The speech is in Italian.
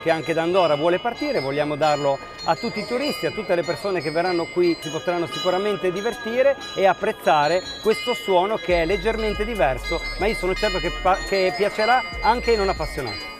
che anche da Andorra vuole partire, vogliamo darlo a tutti i turisti, a tutte le persone che verranno qui, si potranno sicuramente divertire e apprezzare questo suono che è leggermente diverso, ma io sono certo che piacerà anche ai non appassionati.